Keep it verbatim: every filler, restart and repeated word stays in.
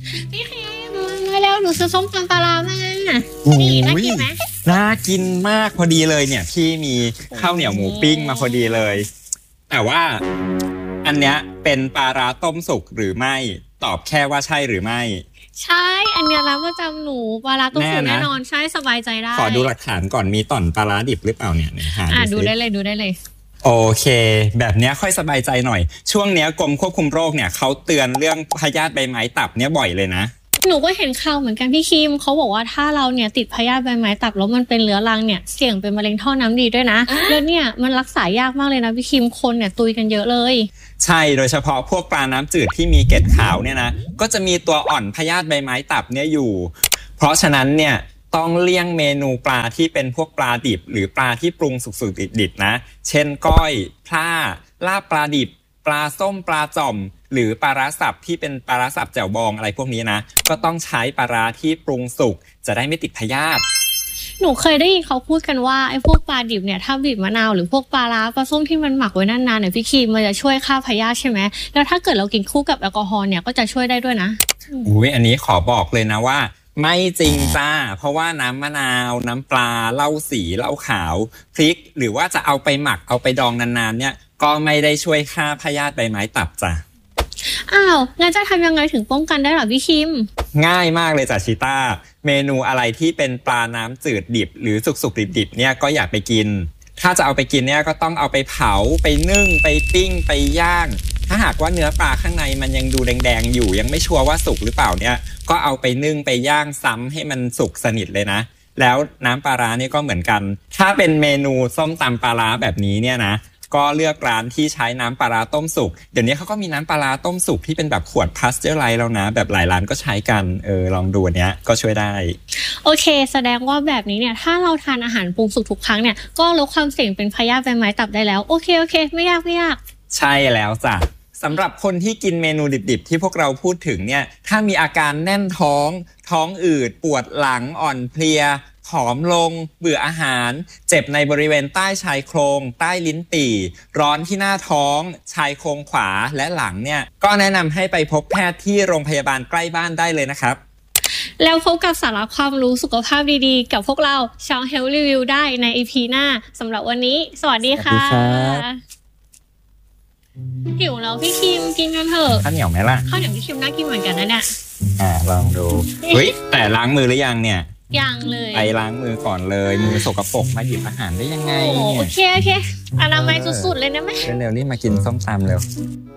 พี่คิมมาแล้วหนูซื้อส้มตำปลาร้ามานี่น่ากินไหมน่ากินมากพอดีเลยเนี่ยพี่มีข้าวเหนียวหมูปิ้งมาพอดีเลยแต่ว่าอันเนี้ยเป็นปลาร้าต้มสุกหรือไม่ตอบแค่ว่าใช่หรือไม่ใช่อันเนี้ยร้านประจำหนูปลาร้าต้มสุกแน่นอนใช่สบายใจได้ขอดูหลักฐานก่อนมีต่อนปลาร้าดิบหรือเปล่าเนี่ยหาดูได้เลยดูได้เลยโอเคแบบนี้ค่อยสบายใจหน่อยช่วงนี้กรมควบคุมโรคเนี่ยเขาเตือนเรื่องพยาธิใบไม้ตับเนี่ยบ่อยเลยนะหนูก็เห็นข่าวเหมือนกันพี่คิมเขาบอกว่าถ้าเราเนี่ยติดพยาธิใบไม้ตับแล้วมันเป็นเรื้อรังเนี่ยเสี่ยงเป็นมะเร็งท่อน้ำดีด้วยนะแล้วเนี่ยมันรักษายากมากเลยนะพี่คิมคนเนี่ยตุยกันเยอะเลยใช่โดยเฉพาะพวกปลาน้ำจืดที่มีเกล็ดขาวเนี่ยนะก็จะมีตัวอ่อนพยาธิใบไม้ตับเนี่ยอยู่เพราะฉะนั้นเนี่ยต้องเลี่ยงเมนูปลาที่เป็นพวกปลาดิบหรือปลาที่ปรุงสุกๆดิบๆนะเช่นก้อยพล่าลาบปลาดิบปลาส้มปลาจ่อมหรือปลาร้าสับที่เป็นปลาร้าสับแจ่วบองอะไรพวกนี้นะก็ต้องใช้ปลาร้าที่ปรุงสุกจะได้ไม่ติดพยาธิหนูเคยได้ยินเขาพูดกันว่าไอ้พวกปลาดิบเนี่ยถ้าบีบมะนาวหรือพวกปลาร้าปลาส้มที่มันหมักไว้นานๆเนี่ยพี่คิมมันจะช่วยฆ่าพยาธิใช่ไหมแล้วถ้าเกิดเรากินคู่กับแอลกอฮอล์เนี่ยก็จะช่วยได้ด้วยนะอุ้ยอันนี้ขอบอกเลยนะว่าไม่จริงจ้าเพราะว่าน้ำมะนาวน้ำปลาเหล้าสีเหล้าขาวพริกหรือว่าจะเอาไปหมักเอาไปดองนานๆเนี่ยก็ไม่ได้ช่วยฆ่าพยาธิใบไม้ตับจ้ะอ้าวงั้นจะทำยังไงถึงป้องกันได้หรอพี่คิมง่ายมากเลยจ้ะชิต้าเมนูอะไรที่เป็นปลาน้ำจืดดิบหรือสุกๆดิบๆเนี่ยก็อย่าไปกินถ้าจะเอาไปกินเนี่ยก็ต้องเอาไปเผาไปนึ่งไปปิ้งไปย่างถ้าหากว่าเนื้อปลาข้างในมันยังดูแดงๆอยู่ยังไม่ชัวร์ว่าสุกหรือเปล่าเนี่ยก็เอาไปนึ่งไปย่างซ้ำให้มันสุกสนิทเลยนะแล้วน้ำปลาร้านี่ก็เหมือนกันถ้าเป็นเมนูส้มตำปลาร้าแบบนี้เนี่ยนะก็เลือกร้านที่ใช้น้ำปลาร้าต้มสุกเดี๋ยวนี้เขาก็มีน้ำปลาร้าต้มสุกที่เป็นแบบขวดพลาสเจอร์ไลท์แล้วนะแบบหลายร้านก็ใช้กันเออลองดูอันเนี้ยก็ช่วยได้โอเคแสดงว่าแบบนี้เนี่ยถ้าเราทานอาหารปรุงสุกทุกครั้งเนี่ยก็ลดความเสี่ยงเป็นพยาธิใบไม้ตับได้แล้วโอเคโอเคไม่ยากไม่ยากใช่แล้วจ้ะสำหรับคนที่กินเมนูดิบๆที่พวกเราพูดถึงเนี่ยถ้ามีอาการแน่นท้องท้องอืดปวดหลังอ่อนเพลียผอมลงเบื่ออาหารเจ็บในบริเวณใต้ชายโครงใต้ลิ้นปี่ร้อนที่หน้าท้องชายโครงขวาและหลังเนี่ยก็แนะนำให้ไปพบแพทย์ที่โรงพยาบาลใกล้บ้านได้เลยนะครับแล้วพบกับสาระความรู้สุขภาพดีๆกับพวกเราชาว Health Review ได้ใน อี พี หน้าสำหรับวันนี้สวัสดีค่ะหิวแล้วพี่คิมกินกันเถอะข้าวเหนียวไหมล่ะข้าวเหนียวพี่คิมน่ากินเหมือนกันนะเนี่ยอ่าลองดูเฮ้ยแต่ล้างมือหรือยังเนี่ยยังเลยไปล้างมือก่อนเลยมือสกปรกมาหยิบอาหารได้ยังไงโอเคโอเคอนามัยสุดๆเลยนะแม่เร็วๆรีบมากินส้มตำเร็ว